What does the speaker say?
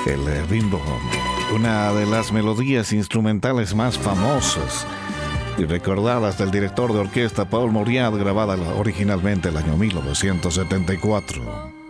el bimbo, una de las melodías instrumentales más famosas y recordadas del director de orquesta Paul Mauriat, grabada originalmente el año 1974.